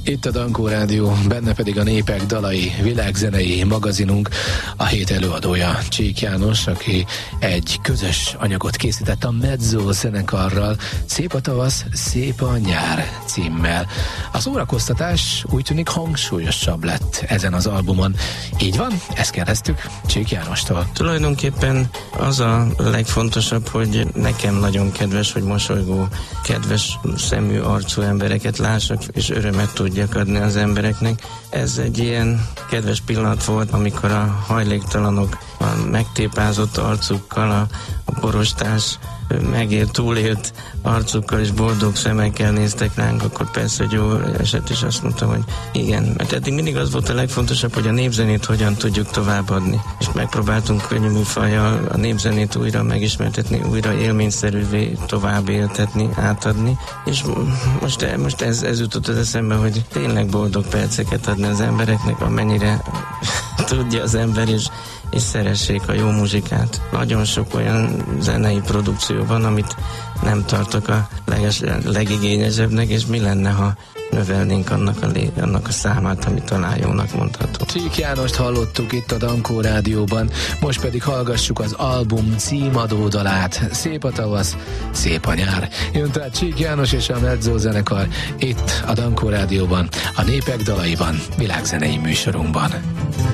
Itt a Dankó Rádió, benne pedig a Népek dalai világzenei magazinunk. A hét előadója Csík János, aki egy közös anyagot készített a Mezzo zenekarral, Szép a tavasz, szép a nyár címmel. A szórakoztatás úgy tűnik hangsúlyosabb lett ezen az albumon. Így van? Ezt kérdeztük Csík Jánostól. Tulajdonképpen az a legfontosabb, hogy nekem nagyon kedves, hogy mosolygó, kedves szemű arcú embereket lássak, és örömet tudjak adni az embereknek. Ez egy ilyen kedves pillanat volt, amikor a hajléktalanok a megtépázott arcukkal, a borostás megélt, túlélt arcukkal és boldog szemekkel néztek ránk, akkor persze, hogy jó eset, és azt mondtam, hogy igen, mert eddig mindig az volt a legfontosabb, hogy a népzenét hogyan tudjuk továbbadni, és megpróbáltunk könnyű műfajjal a népzenét újra megismertetni, újra élményszerűvé tovább éltetni, átadni, és most ez jutott az eszembe, hogy tényleg boldog perceket adni az embereknek, amennyire tudja az ember, és szeressék a jó muzsikát. Nagyon sok olyan zenei produkció van, amit nem tartok a legigényesebbnek, és mi lenne, ha növelnénk annak a számát, ami talán jónak mondható. Csík Jánost hallottuk itt a Dankó Rádióban, most pedig hallgassuk az album címadó dalát. Szép a tavasz, szép a nyár. Jön tehát Csík János és a Mezzo zenekar itt a Dankó Rádióban, a Népek dalaiban, világzenei műsorunkban.